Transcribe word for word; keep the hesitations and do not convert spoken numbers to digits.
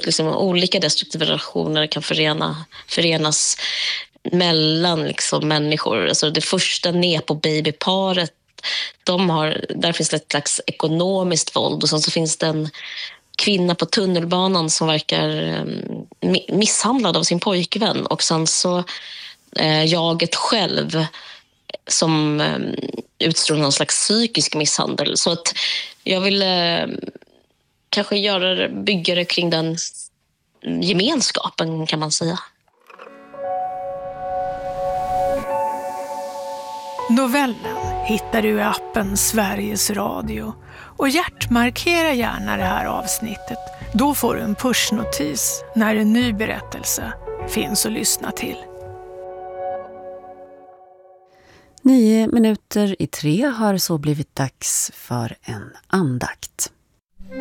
liksom olika destruktiva relationer kan förena, förenas mellan liksom människor. Alltså det första nepo-babyparet, de har, där finns det ett slags ekonomiskt våld, och sen så finns det en kvinna på tunnelbanan som verkar misshandlad av sin pojkvän, och sen så eh, jaget själv som eh, utstrålar någon slags psykisk misshandel. Så att jag vill eh, kanske göra det, bygga det kring den gemenskapen, kan man säga. Novellen hittar du i appen Sveriges Radio, och hjärtmarkera gärna det här avsnittet. Då får du en pushnotis när en ny berättelse finns att lyssna till. Nio minuter i tre har så blivit dags för en andakt.